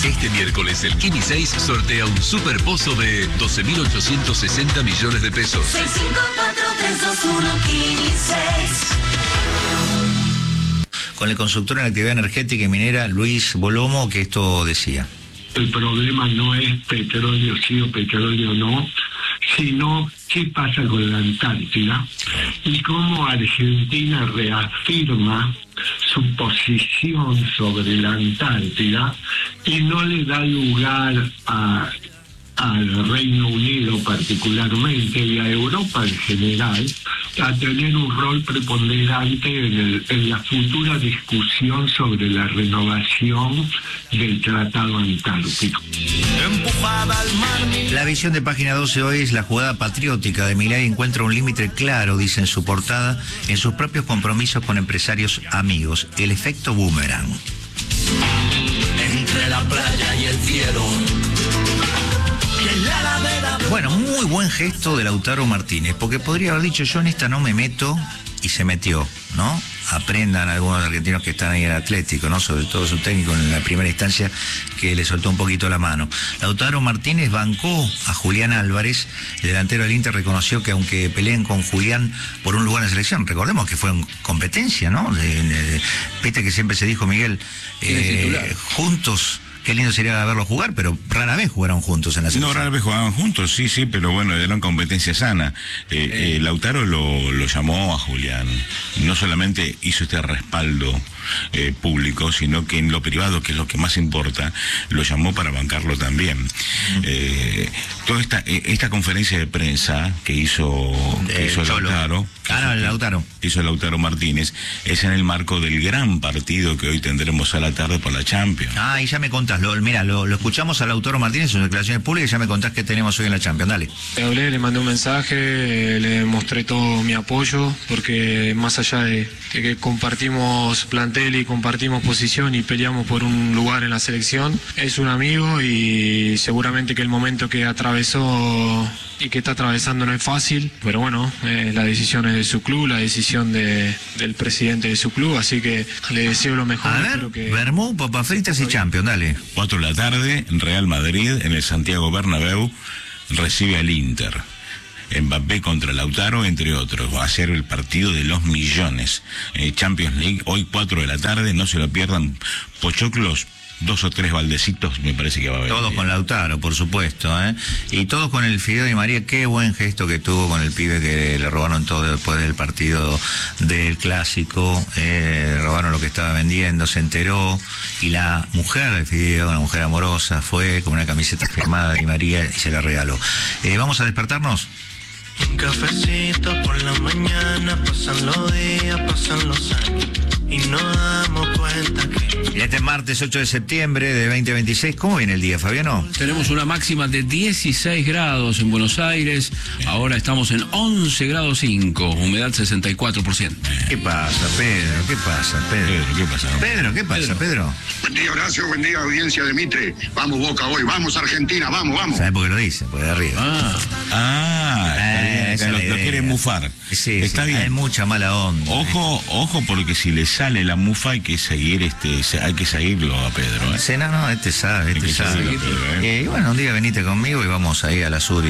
Este miércoles el Kini 6 sortea un super pozo de 12.860 millones de pesos. 654-321 Kini 6. Con el consultor en la actividad energética y minera Luis Bolomo, que esto decía. El problema no es petróleo sí o petróleo no, sino qué pasa con la Antártida y cómo Argentina reafirma su posición sobre la Antártida y no le da lugar al Reino Unido particularmente y a Europa en general a tener un rol preponderante en la futura discusión sobre la renovación del Tratado Antártico. La visión de Página 12 hoy es la jugada patriótica de Milei encuentra un límite claro, dice en su portada, en sus propios compromisos con empresarios amigos, el efecto boomerang. Entre la playa y el cielo. Bueno, muy buen gesto de Lautaro Martínez, porque podría haber dicho yo en esta no me meto y se metió, ¿no? Aprendan algunos argentinos que están ahí en el Atlético, ¿no? Sobre todo su técnico en la primera instancia que le soltó un poquito la mano. Lautaro Martínez bancó a Julián Álvarez, el delantero del Inter reconoció que aunque peleen con Julián por un lugar en la selección, recordemos que fue en competencia, ¿no? Viste que siempre se dijo, Miguel, juntos. Qué lindo sería verlos jugar, pero rara vez jugaron juntos en la selección. No, rara vez jugaban juntos, sí, pero bueno, eran competencia sana. Lautaro lo llamó a Julián. No solamente hizo este respaldo público, sino que en lo privado, que es lo que más importa, lo llamó para bancarlo también. Toda esta conferencia de prensa que hizo Lautaro, hizo Lautaro Martínez, es en el marco del gran partido que hoy tendremos a la tarde por la Champions. Ah, y ya me contás, lo escuchamos a Lautaro Martínez en sus declaraciones públicas y ya me contás qué tenemos hoy en la Champions, dale. Le hablé, le mandé un mensaje, le mostré todo mi apoyo, porque más allá de que compartimos plantel y compartimos posición y peleamos por un lugar en la selección, es un amigo y seguramente que el momento que atravesó y que está atravesando no es fácil, pero bueno, la decisión es de su club, la decisión del presidente de su club, así que le deseo lo mejor. A ver, Vermú, papas fritas y Champions, dale. 4 de la tarde, Real Madrid, en el Santiago Bernabéu, recibe al Inter. Mbappé contra Lautaro, entre otros. Va a ser el partido de los millones. Champions League, hoy 4 de la tarde, no se lo pierdan. Pochoclos, 2 o 3 baldecitos, me parece que va a haber. Todos con Lautaro, por supuesto, y todos con el Fideo Di María. Qué buen gesto que tuvo con el pibe que le robaron todo después del partido del Clásico. Robaron lo que estaba vendiendo, se enteró, y la mujer del Fideo, una mujer amorosa, fue con una camiseta firmada de Di María y se la regaló. ¿Vamos a despertarnos? Un cafecito por la mañana, pasan los días, pasan los años y nos damos cuenta que... Y este martes 8 de septiembre de 2026, ¿cómo viene el día, Fabiano? Tenemos una máxima de 16 grados en Buenos Aires, ahora estamos en 11 grados 5, humedad 64%. ¿Qué pasa, Pedro? ¿Qué pasa, Pedro? ¿Qué pasa? Pedro, ¿qué pasa, Pedro? Buen día, Horacio, buen día, audiencia de Mitre. Vamos, Boca, hoy, vamos, Argentina, vamos. ¿Sabes por qué lo dice? Por de arriba. Lo quiere mufar. Sí, está bien. Hay mucha mala onda. Ojo, porque si le sale la mufa hay que seguir hay que seguirlo a Pedro. No, este sabe. Y bueno, un día venite conmigo y vamos ahí a la sur.